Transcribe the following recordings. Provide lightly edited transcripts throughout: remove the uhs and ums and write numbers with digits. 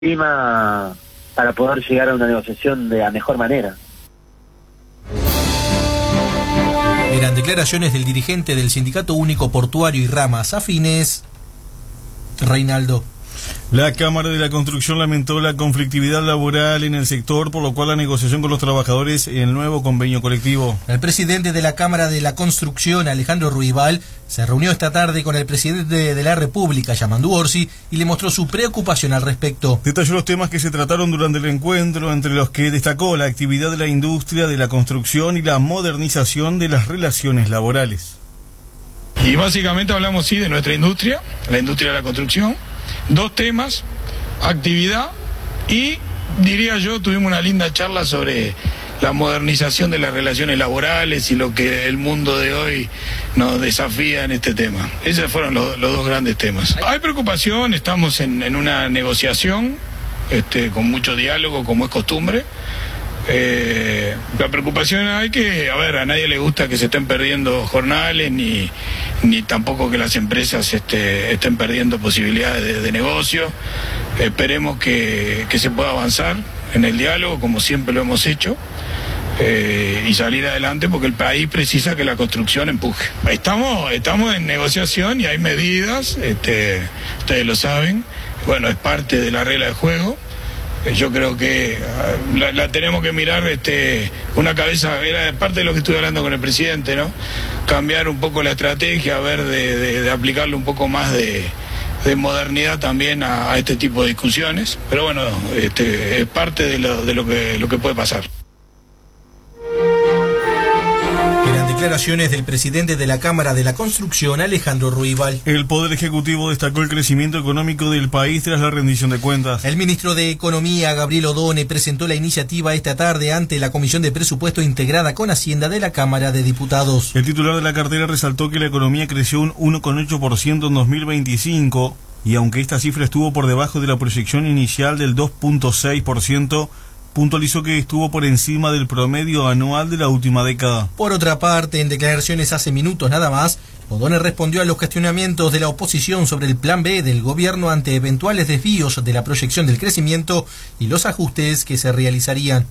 clima para poder llegar a una negociación de la mejor manera. Eran declaraciones del dirigente del Sindicato Único Portuario y Ramas Afines, Reinaldo. La Cámara de la Construcción lamentó la conflictividad laboral en el sector, por lo cual la negociación con los trabajadores en el nuevo convenio colectivo. El presidente de la Cámara de la Construcción, Alejandro Ruibal, se reunió esta tarde con el presidente de la República, Yamandu Orsi, y le mostró su preocupación al respecto. Detalló los temas que se trataron durante el encuentro, entre los que destacó la actividad de la industria de la construcción y la modernización de las relaciones laborales. Y básicamente hablamos, sí, de nuestra industria, la industria de la construcción. Dos temas, actividad y, diría yo, tuvimos una linda charla sobre la modernización de las relaciones laborales y lo que el mundo de hoy nos desafía en este tema. Esos fueron los dos grandes temas. Hay preocupación, estamos en una negociación, con mucho diálogo, como es costumbre. La preocupación hay que, a nadie le gusta que se estén perdiendo jornales ni tampoco que las empresas estén perdiendo posibilidades de negocio. Esperemos que se pueda avanzar en el diálogo, como siempre lo hemos hecho, y salir adelante, porque el país precisa que la construcción empuje. Estamos en negociación y hay medidas, ustedes lo saben, bueno, es parte de la regla de juego. Yo creo que la tenemos que mirar una cabeza, era parte de lo que estuve hablando con el presidente, ¿no? Cambiar un poco la estrategia, ver de aplicarle un poco más de modernidad también a este tipo de discusiones, pero bueno, es parte de lo que puede pasar. Declaraciones del presidente de la Cámara de la Construcción, Alejandro Ruibal. El Poder Ejecutivo destacó el crecimiento económico del país tras la rendición de cuentas. El ministro de Economía, Gabriel Odone, presentó la iniciativa esta tarde ante la Comisión de Presupuesto integrada con Hacienda de la Cámara de Diputados. El titular de la cartera resaltó que la economía creció un 1,8% en 2025 y aunque esta cifra estuvo por debajo de la proyección inicial del 2,6%, puntualizó que estuvo por encima del promedio anual de la última década. Por otra parte, en declaraciones hace minutos nada más, Odone respondió a los cuestionamientos de la oposición sobre el plan B del gobierno ante eventuales desvíos de la proyección del crecimiento y los ajustes que se realizarían.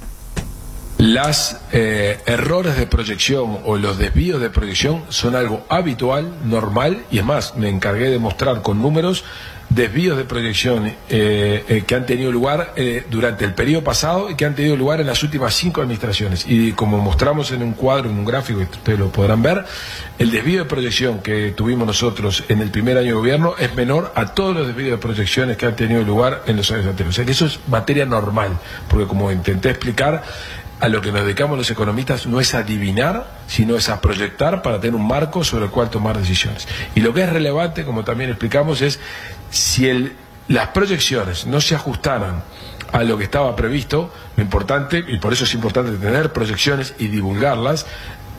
Las errores de proyección o los desvíos de proyección son algo habitual, normal, y es más, me encargué de mostrar con números desvíos de proyección que han tenido lugar durante el periodo pasado y que han tenido lugar en las últimas 5 administraciones. Y como mostramos en un cuadro, en un gráfico, ustedes lo podrán ver, el desvío de proyección que tuvimos nosotros en el primer año de gobierno es menor a todos los desvíos de proyecciones que han tenido lugar en los años anteriores. O sea que eso es materia normal, porque como intenté explicar, a lo que nos dedicamos los economistas no es adivinar, sino es a proyectar para tener un marco sobre el cual tomar decisiones. Y lo que es relevante, como también explicamos, es si las proyecciones no se ajustaran a lo que estaba previsto, lo importante, y por eso es importante tener proyecciones y divulgarlas,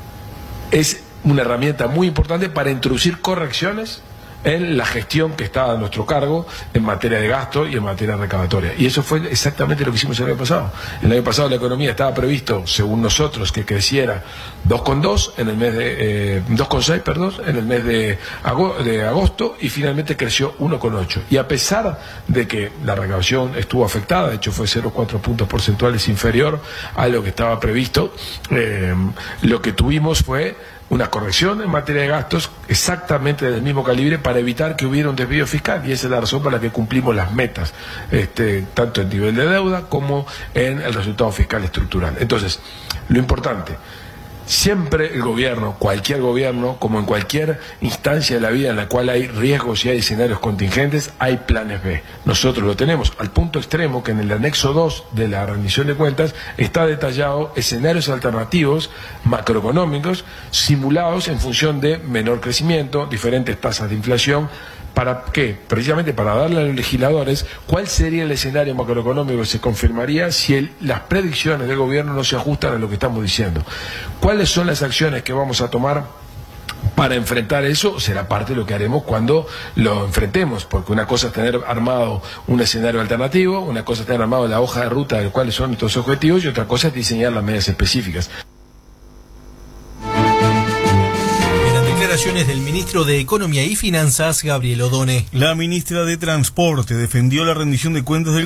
es una herramienta muy importante para introducir correcciones en la gestión que está a nuestro cargo en materia de gasto y en materia recaudatoria. Y eso fue exactamente lo que hicimos el año pasado. El año pasado la economía estaba previsto, según nosotros, que creciera 2,2 en el mes de 2,6, perdón, en el mes de agosto, y finalmente creció 1,8. Y a pesar de que la recaudación estuvo afectada, de hecho fue 0,4 puntos porcentuales inferior a lo que estaba previsto, lo que tuvimos fue una corrección en materia de gastos exactamente del mismo calibre para evitar que hubiera un desvío fiscal, y esa es la razón por la que cumplimos las metas, tanto en nivel de deuda como en el resultado fiscal estructural. Entonces, lo importante, siempre el gobierno, cualquier gobierno, como en cualquier instancia de la vida en la cual hay riesgos y hay escenarios contingentes, hay planes B. Nosotros lo tenemos al punto extremo que en el anexo 2 de la rendición de cuentas está detallado escenarios alternativos macroeconómicos simulados en función de menor crecimiento, diferentes tasas de inflación. ¿Para qué? Precisamente para darle a los legisladores cuál sería el escenario macroeconómico que se confirmaría si las predicciones del gobierno no se ajustan a lo que estamos diciendo. ¿Cuáles son las acciones que vamos a tomar para enfrentar eso? Será parte de lo que haremos cuando lo enfrentemos, porque una cosa es tener armado un escenario alternativo, una cosa es tener armado la hoja de ruta de cuáles son nuestros objetivos, y otra cosa es diseñar las medidas específicas. declaraciones del ministro de Economía y Finanzas, Gabriel Odone. La ministra de Transporte defendió la rendición de cuentas del